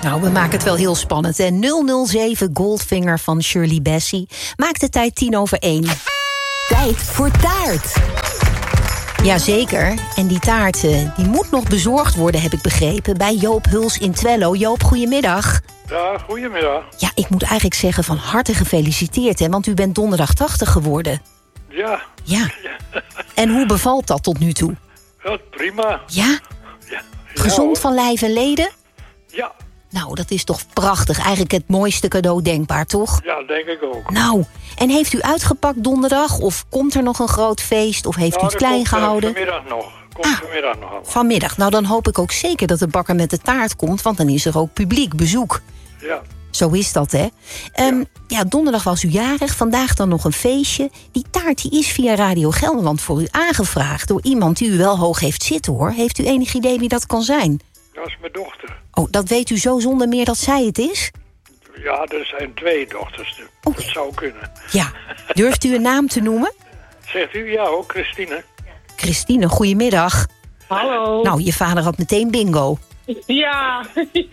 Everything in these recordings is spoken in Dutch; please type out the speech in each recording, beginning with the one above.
Nou, we maken het wel heel spannend. En 007 Goldfinger van Shirley Bassey maakt de tijd 1:10. Tijd voor taart. Jazeker. En die taart die moet nog bezorgd worden, heb ik begrepen, bij Joop Huls in Twello. Joop, goedemiddag. Ja, goedemiddag. Ja, ik moet eigenlijk zeggen van harte gefeliciteerd, hè, want u bent donderdag 80 geworden. Ja. Ja. En hoe bevalt dat tot nu toe? Ja, prima. Ja? Ja. Gezond hoor. van lijf en leden? Ja. Nou, dat is toch prachtig. Eigenlijk het mooiste cadeau denkbaar, toch? Ja, denk ik ook. Nou, en heeft u uitgepakt donderdag? Of komt er nog een groot feest? Of heeft u het dat klein komt, gehouden? Vanmiddag nog. Vanmiddag nog allemaal. Vanmiddag. Nou, dan hoop ik ook zeker dat de bakker met de taart komt, want dan is er ook publiek bezoek. Ja. Zo is dat, hè? Ja, donderdag was u jarig, vandaag dan nog een feestje. Die taart die is via Radio Gelderland voor u aangevraagd door iemand die u wel hoog heeft zitten, hoor. Heeft u enig idee wie dat kan zijn? Dat is mijn dochter. Oh, dat weet u zo zonder meer dat zij het is? Ja, er zijn 2 dochters. Oké. Dat zou kunnen. Ja. Durft u een naam te noemen? Zegt u ja ook, Christine? Christine, goedemiddag. Hallo. Nou, je vader had meteen bingo. Ja.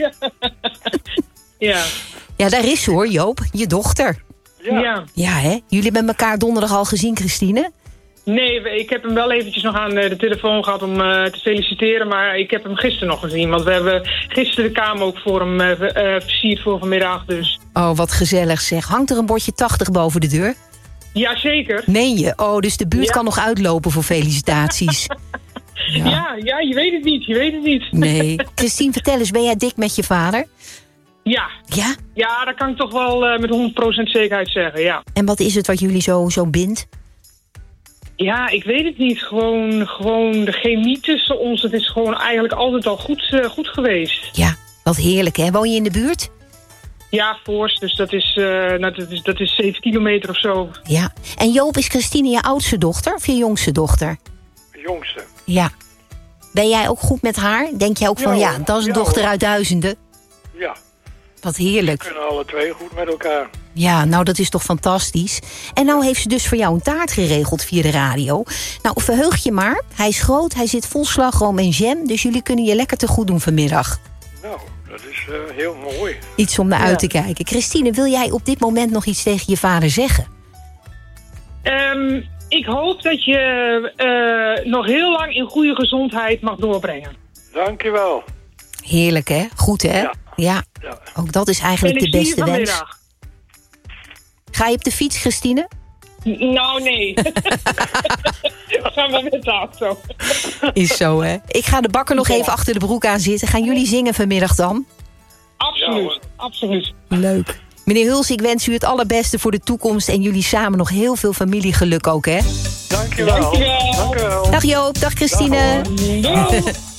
Ja. Ja, daar is ze, hoor, Joop. Je dochter. Ja. Ja, hè? Jullie hebben elkaar donderdag al gezien, Christine? Nee, ik heb hem wel eventjes nog aan de telefoon gehad om te feliciteren, maar ik heb hem gisteren nog gezien. Want we hebben gisteren de kamer ook voor hem versierd voor vanmiddag, dus... Oh, wat gezellig zeg. Hangt er een bordje 80 boven de deur? Jazeker. Meen je? Oh, dus de buurt Ja. kan nog uitlopen voor felicitaties. Ja, je weet het niet, Nee. Christine, vertel eens, ben jij dik met je vader? Ja. Ja? Ja, dat kan ik toch wel met 100% zekerheid zeggen, ja. En wat is het wat jullie zo bindt? Ja, ik weet het niet. Gewoon de chemie tussen ons, het is gewoon eigenlijk altijd al goed geweest. Ja, wat heerlijk, hè? Woon je in de buurt? Ja, Voorst, dus dat is 7 kilometer of zo. Ja. En Joop, is Christine je oudste dochter of je jongste dochter? De jongste. Ja. Ben jij ook goed met haar? Denk jij ook van, Ja, ja, dat is een ja, dochter hoor. uit duizenden? Ja. Wat heerlijk. We kunnen alle 2 goed met elkaar. Ja, nou, dat is toch fantastisch. En nou heeft ze dus voor jou een taart geregeld via de radio. Nou, verheug je maar. Hij is groot, hij zit vol slagroom en jam, dus jullie kunnen je lekker te goed doen vanmiddag. Nou, dat is heel mooi. Iets om naar uit te kijken. Christine, wil jij op dit moment nog iets tegen je vader zeggen? Ik hoop dat je nog heel lang in goede gezondheid mag doorbrengen. Dankjewel. Heerlijk, hè? Goed, hè? Ja. Ja. Ja. Ook dat is eigenlijk En ik de zie je beste wens. vanmiddag. Ga je op de fiets, Christine? Nou, nee. We gaan wel met de auto. Is zo, hè? Ik ga de bakker nog even achter de broek aan zitten. Gaan jullie zingen vanmiddag dan? Absoluut, absoluut. Leuk. Meneer Huls, ik wens u het allerbeste voor de toekomst en jullie samen nog heel veel familiegeluk ook, hè? Dankjewel. Dankjewel. Dankjewel. Dag Joop, dag Christine. Dag, hoor. Doei.